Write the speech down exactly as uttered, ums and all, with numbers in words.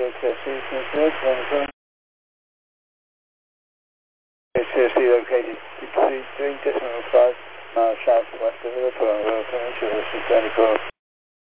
Seriously located three decimal five miles southwest of Liverpool. Welcome to the twenty-four.